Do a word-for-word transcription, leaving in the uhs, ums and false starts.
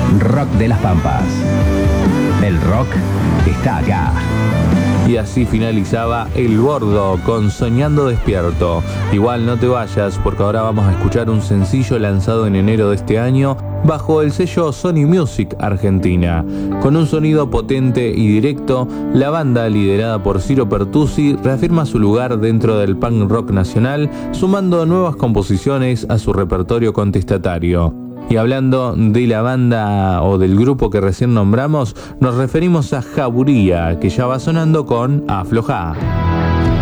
Rock de las Pampas. El rock está acá. Y así finalizaba El Bordo con Soñando Despierto. Igual no te vayas, porque ahora vamos a escuchar un sencillo lanzado en enero de este año bajo el sello Sony Music Argentina. Con un sonido potente y directo, la banda liderada por Ciro Pertusi reafirma su lugar dentro del punk rock nacional, sumando nuevas composiciones a su repertorio contestatario. Y hablando de la banda o del grupo que recién nombramos, nos referimos a Jaburía, que ya va sonando con Aflojá.